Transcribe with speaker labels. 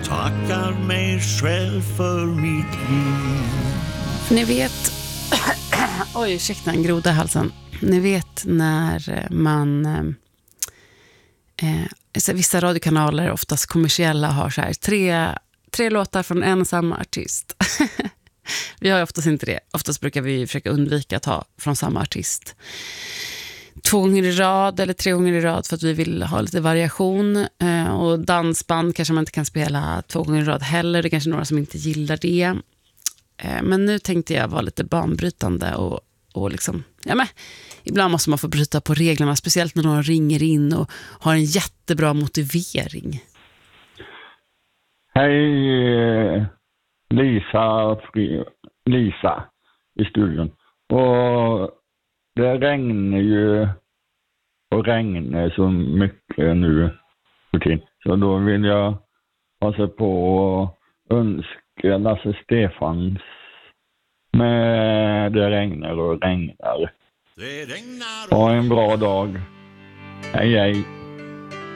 Speaker 1: tackar mig själv för mitt liv.
Speaker 2: Ni vet... Oj, ursäkta, en groda i halsen. Ni vet när man... vissa radiokanaler, oftast kommersiella, har så här tre låtar från en samma artist. Vi har ju oftast inte det. Oftast brukar vi försöka undvika att ha från samma artist 2 gånger i rad eller 3 gånger i rad, för att vi vill ha lite variation. Och dansband kanske man inte kan spela 2 gånger i rad heller. Det är kanske några som inte gillar det. Men nu tänkte jag vara lite banbrytande och liksom, ibland måste man få bryta på reglerna, speciellt när någon ringer in och har en jättebra motivering.
Speaker 3: Hej, Lisa i studion. Och det regnar ju och regnar så mycket nu för tiden. Så då vill jag passa på att önska Lasse Stefans med Det regnar och regnar. Ha en bra dag. Hej hej.